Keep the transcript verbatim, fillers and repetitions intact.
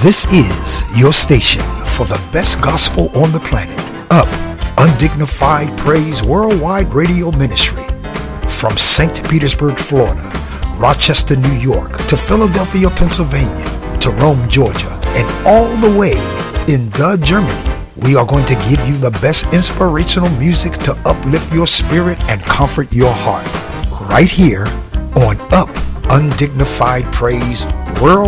This is your station for the best gospel on the planet. Up, Undignified Praise Worldwide Radio Ministry. From Saint Petersburg, Florida, Rochester, New York, to Philadelphia, Pennsylvania, to Rome, Georgia, and all the way in the Germany. We are going to give you the best inspirational music to uplift your spirit and comfort your heart. Right here on Up, Undignified Praise Worldwide.